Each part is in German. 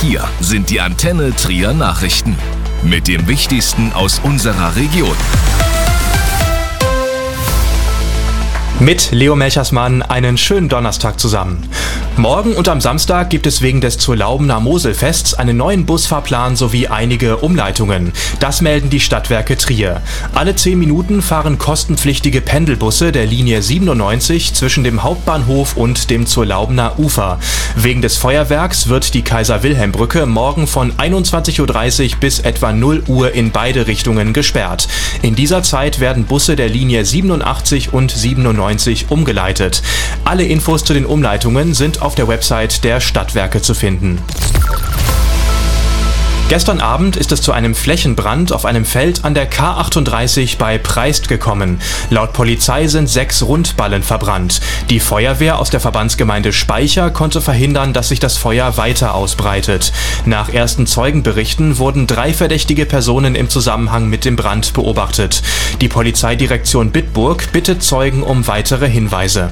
Hier sind die Antenne Trier Nachrichten mit dem Wichtigsten aus unserer Region. Mit Leo Melchersmann einen schönen Donnerstag zusammen. Morgen und am Samstag gibt es wegen des Zurlaubener Moselfests einen neuen Busfahrplan sowie einige Umleitungen. Das melden die Stadtwerke Trier. Alle 10 Minuten fahren kostenpflichtige Pendelbusse der Linie 97 zwischen dem Hauptbahnhof und dem Zurlaubener Ufer. Wegen des Feuerwerks wird die Kaiser-Wilhelm-Brücke morgen von 21:30 Uhr bis etwa 0 Uhr in beide Richtungen gesperrt. In dieser Zeit werden Busse der Linie 87 und 97 umgeleitet. Alle Infos zu den Umleitungen sind auf der Website der Stadtwerke zu finden. Gestern Abend ist es zu einem Flächenbrand auf einem Feld an der K38 bei Preist gekommen. Laut Polizei sind 6 Rundballen verbrannt. Die Feuerwehr aus der Verbandsgemeinde Speicher konnte verhindern, dass sich das Feuer weiter ausbreitet. Nach ersten Zeugenberichten wurden 3 verdächtige Personen im Zusammenhang mit dem Brand beobachtet. Die Polizeidirektion Bitburg bittet Zeugen um weitere Hinweise.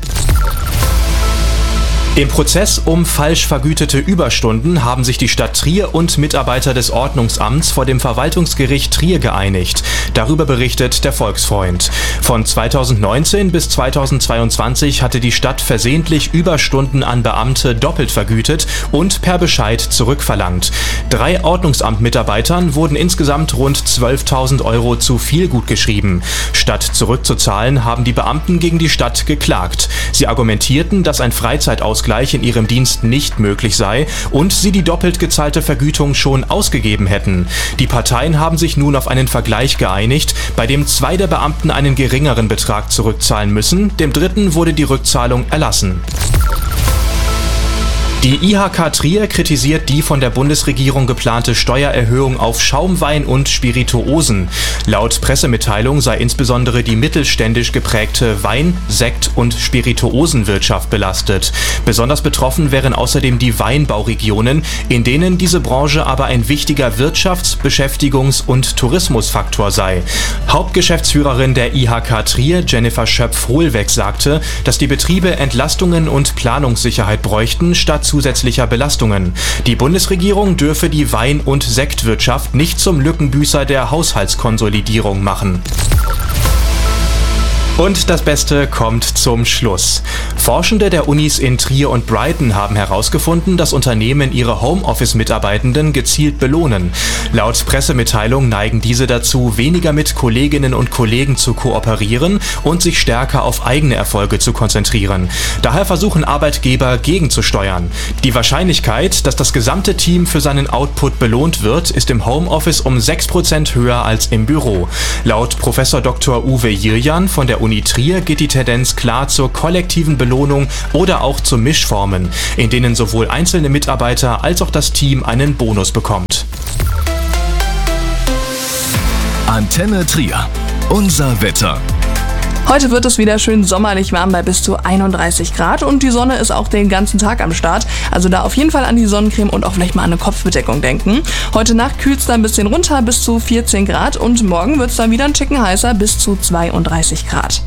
Im Prozess um falsch vergütete Überstunden haben sich die Stadt Trier und Mitarbeiter des Ordnungsamts vor dem Verwaltungsgericht Trier geeinigt. Darüber berichtet der Volksfreund. Von 2019 bis 2022 hatte die Stadt versehentlich Überstunden an Beamte doppelt vergütet und per Bescheid zurückverlangt. 3 Ordnungsamtmitarbeitern wurden insgesamt rund 12.000 € zu viel gutgeschrieben. Statt zurückzuzahlen, haben die Beamten gegen die Stadt geklagt. Sie argumentierten, dass ein Freizeitausgleich in ihrem Dienst nicht möglich sei und sie die doppelt gezahlte Vergütung schon ausgegeben hätten. Die Parteien haben sich nun auf einen Vergleich geeinigt, bei dem 2 der Beamten einen geringeren Betrag zurückzahlen müssen, dem dritten wurde die Rückzahlung erlassen. Die IHK Trier kritisiert die von der Bundesregierung geplante Steuererhöhung auf Schaumwein und Spirituosen. Laut Pressemitteilung sei insbesondere die mittelständisch geprägte Wein-, Sekt- und Spirituosenwirtschaft belastet. Besonders betroffen wären außerdem die Weinbauregionen, in denen diese Branche aber ein wichtiger Wirtschafts-, Beschäftigungs- und Tourismusfaktor sei. Hauptgeschäftsführerin der IHK Trier, Jennifer Schöpf-Hohlweg, sagte, dass die Betriebe Entlastungen und Planungssicherheit bräuchten, statt zusätzlicher Belastungen. Die Bundesregierung dürfe die Wein- und Sektwirtschaft nicht zum Lückenbüßer der Haushaltskonsolidierung machen. Und das Beste kommt zum Schluss. Forschende der Unis in Trier und Brighton haben herausgefunden, dass Unternehmen ihre Homeoffice-Mitarbeitenden gezielt belohnen. Laut Pressemitteilung neigen diese dazu, weniger mit Kolleginnen und Kollegen zu kooperieren und sich stärker auf eigene Erfolge zu konzentrieren. Daher versuchen Arbeitgeber gegenzusteuern. Die Wahrscheinlichkeit, dass das gesamte Team für seinen Output belohnt wird, ist im Homeoffice um 6% höher als im Büro. Laut Prof. Dr. Uwe Jirjan von der Uni Trier geht die Tendenz klar zur kollektiven Belohnung oder auch zu Mischformen, in denen sowohl einzelne Mitarbeiter als auch das Team einen Bonus bekommt. Antenne Trier. Unser Wetter. Heute wird es wieder schön sommerlich warm bei bis zu 31 Grad und die Sonne ist auch den ganzen Tag am Start. Also da auf jeden Fall an die Sonnencreme und auch vielleicht mal an eine Kopfbedeckung denken. Heute Nacht kühlt es dann ein bisschen runter bis zu 14 Grad und morgen wird es dann wieder ein Ticken heißer bis zu 32 Grad.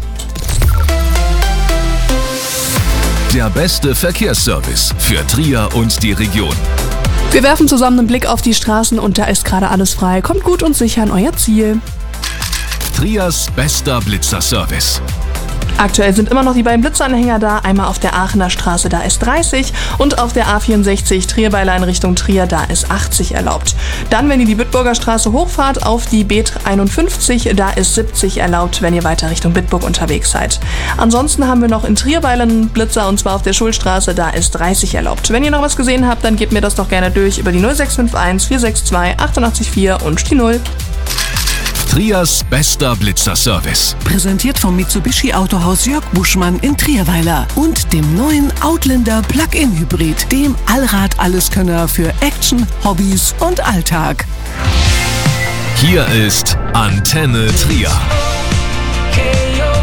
Der beste Verkehrsservice für Trier und die Region. Wir werfen zusammen einen Blick auf die Straßen und da ist gerade alles frei. Kommt gut und sicher an euer Ziel. Triers bester Blitzerservice. Aktuell sind immer noch die beiden Blitzeranhänger da, einmal auf der Aachener Straße, da ist 30 und auf der A64 Trierweiler in Richtung Trier, da ist 80 erlaubt. Dann, wenn ihr die Bitburger Straße hochfahrt, auf die B51, da ist 70 erlaubt, wenn ihr weiter Richtung Bitburg unterwegs seid. Ansonsten haben wir noch in Trierweiler einen Blitzer und zwar auf der Schulstraße, da ist 30 erlaubt. Wenn ihr noch was gesehen habt, dann gebt mir das doch gerne durch über die 0651 462 884 und die 0. Triers bester Blitzerservice. Präsentiert vom Mitsubishi Autohaus Jörg Buschmann in Trierweiler und dem neuen Outlander Plug-in Hybrid, dem Allrad-Alleskönner für Action, Hobbys und Alltag. Hier ist Antenne Trier.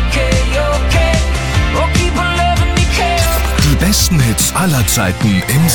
Die besten Hits aller Zeiten im